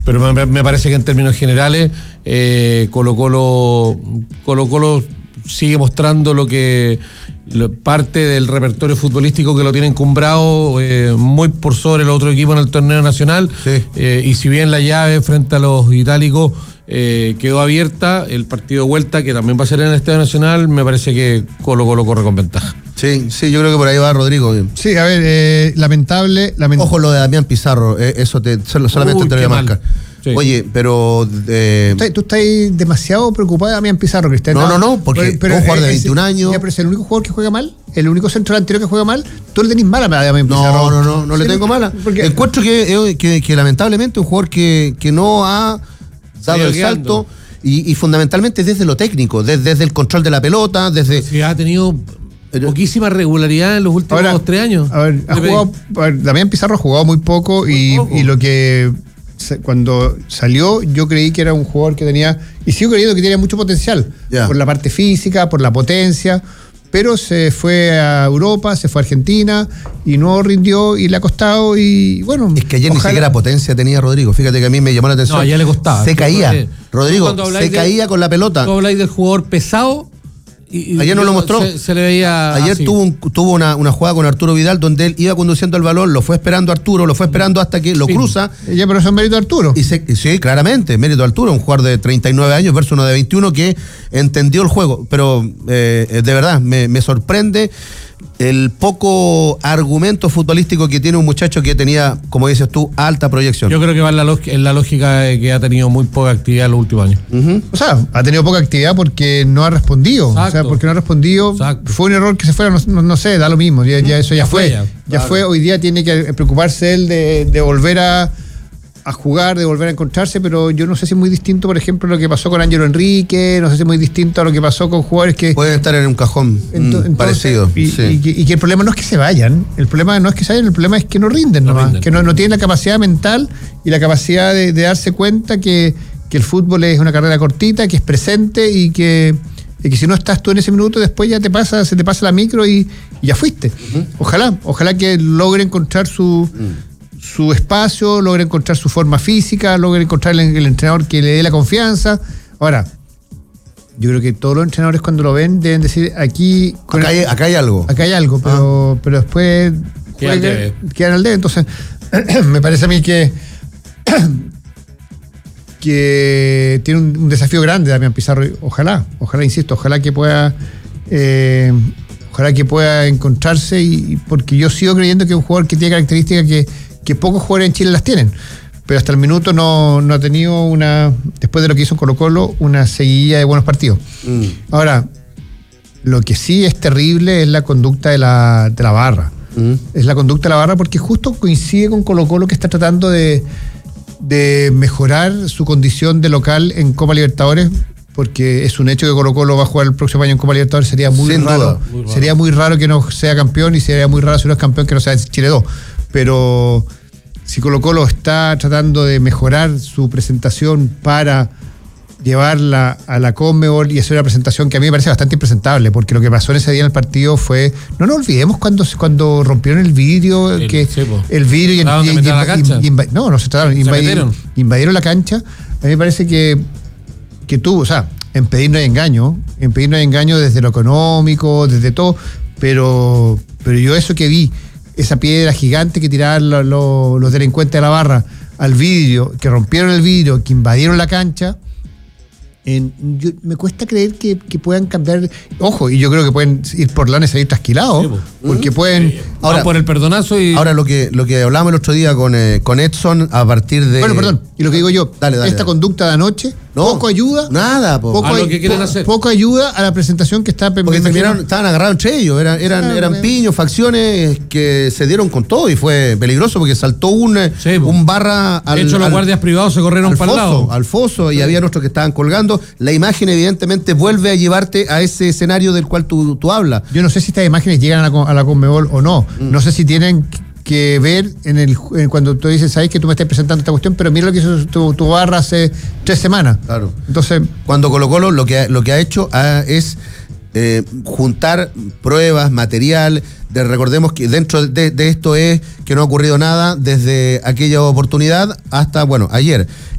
Pero me parece que en términos generales Colo-Colo sigue mostrando parte del repertorio futbolístico que lo tiene encumbrado muy por sobre el otro equipo en el torneo nacional. Sí. Y si bien la llave frente a los itálicos quedó abierta, el partido de vuelta, que también va a ser en el Estadio Nacional, me parece que Colo-Colo corre con ventaja. Sí, yo creo que por ahí va Rodrigo. Sí, a ver, lamentable. Ojo lo de Damián Pizarro, eso solamente te lo voy a marcar. Sí. Oye, pero... Tú estás demasiado preocupado de Damián Pizarro, Cristian. No, porque pero un jugador de 21 años... Pero es el único jugador que juega mal, el único centro delantero que juega mal, tú le tenés mala a Damián Pizarro. No le tengo mala. Porque encuentro que lamentablemente un jugador que no ha dado el salto y fundamentalmente desde lo técnico, desde el control de la pelota, desde... Sí, ha tenido... poquísima regularidad en los últimos 3 años. A ver, Damián Pizarro ha jugado muy poco y lo que cuando salió yo creí que era un jugador que tenía, y sigo creyendo que tenía mucho potencial, por la parte física, por la potencia, pero se fue a Europa, se fue a Argentina y no rindió y le ha costado y bueno. Es que ayer ni siquiera potencia tenía Rodrigo, fíjate que a mí me llamó la atención. No, ya le costaba. Se caía, Rodrigo, se caía con la pelota. Tú habláis del jugador pesado. Ayer no lo mostró. Se le veía. Ayer así. tuvo una jugada con Arturo Vidal donde él iba conduciendo el balón, lo fue esperando Arturo, hasta que lo cruza. Ya, pero eso es mérito de Arturo. Sí, claramente, mérito de Arturo, un jugador de 39 años versus uno de 21 que entendió el juego. Pero de verdad, me sorprende el poco argumento futbolístico que tiene un muchacho que tenía, como dices tú, alta proyección. Yo creo que va en la lógica de que ha tenido muy poca actividad en los últimos años. Uh-huh. O sea, ha tenido poca actividad porque no ha respondido. Exacto. O sea, porque no ha respondido. Exacto. Fue un error que se fuera, no sé, da lo mismo. Ya eso ya fue. Ya fue, hoy día tiene que preocuparse él de volver a jugar, de volver a encontrarse, pero yo no sé si es muy distinto, por ejemplo, lo que pasó con Ángelo Enrique, no sé si es muy distinto a lo que pasó con jugadores que... Pueden estar en un cajón parecido. Y que el problema no es que se vayan, el problema es que no rinden nomás, que no tienen la capacidad mental y la capacidad de darse cuenta que el fútbol es una carrera cortita, que es presente y que si no estás tú en ese minuto, después ya se te pasa la micro y ya fuiste. Uh-huh. Ojalá que logre encontrar su espacio, logre encontrar su forma física, logre encontrar el entrenador que le dé la confianza. Ahora, yo creo que todos los entrenadores cuando lo ven deben decir acá hay algo. Acá hay algo, pero después quedan al debe. Entonces, me parece a mí que tiene un desafío grande Damián Pizarro. Ojalá que pueda encontrarse y porque yo sigo creyendo que es un jugador que tiene características que pocos jugadores en Chile las tienen, pero hasta el minuto no ha tenido después de lo que hizo Colo-Colo, una seguidilla de buenos partidos. Ahora, lo que sí es terrible es la conducta de la barra. Es la conducta de la barra porque justo coincide con Colo-Colo, que está tratando de mejorar su condición de local en Copa Libertadores, porque es un hecho que Colo-Colo va a jugar el próximo año en Copa Libertadores. Sería muy raro. Sería muy raro que no sea campeón y sería muy raro si no es campeón que no sea Chile 2. Pero si Colo-Colo está tratando de mejorar su presentación para llevarla a la Conmebol y hacer una presentación que a mí me parece bastante impresentable, porque lo que pasó en ese día en el partido fue, no nos olvidemos cuando rompieron el vidrio, el vidrio invadieron la cancha. A mí me parece que tuvo, o sea, en pedir no hay engaño desde lo económico, desde todo, pero yo eso que vi, esa piedra gigante que tiraban los delincuentes de la barra al vidrio, que rompieron el vidrio, que invadieron la cancha, me cuesta creer que puedan cambiar. Ojo, y yo creo que pueden ir por lana y salir trasquilados, porque pueden. Ahora, por el perdonazo y. Ahora, lo que hablábamos el otro día con Edson, a partir de. Bueno, perdón, y lo que digo yo, esta conducta de anoche, poco ayuda. Nada, a lo que quieren hacer. Poco ayuda a la presentación que está. Porque estaban agarrados entre ellos, eran piños, facciones que se dieron con todo y fue peligroso porque saltó un barra al. De hecho, los guardias privados se corrieron para el lado. Al foso, y había otros que estaban colgando. La imagen, evidentemente, vuelve a llevarte a ese escenario del cual tú hablas. Yo no sé si estas imágenes llegan a la Conmebol o no. No sé si tienen que ver cuando tú dices, sabes que tú me estás presentando esta cuestión, pero mira lo que hizo tu barra hace 3 semanas. Claro. Entonces, cuando Colo-Colo lo que ha hecho es juntar pruebas, material. Recordemos que dentro de esto es que no ha ocurrido nada desde aquella oportunidad hasta, bueno, ayer.